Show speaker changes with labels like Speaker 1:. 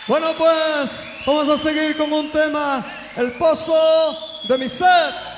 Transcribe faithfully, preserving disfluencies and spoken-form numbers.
Speaker 1: Bueno, pues vamos a seguir con un tema, El Pozo de mi Sed.